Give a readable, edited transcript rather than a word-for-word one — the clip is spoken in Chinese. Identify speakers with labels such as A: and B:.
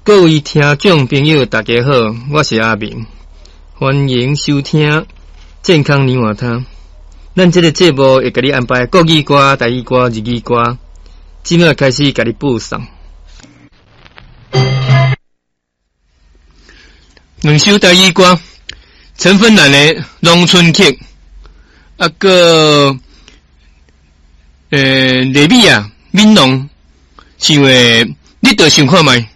A: 各位听众朋友，大家好，我是阿明，欢迎收听健康年华汤。咱这个节目会给你安排国语歌、台语歌、日语歌，今仔开始给你播送。两首台语歌，陈芬兰的《农村客》，雷米亚、闽农唱的《你着想看觅》。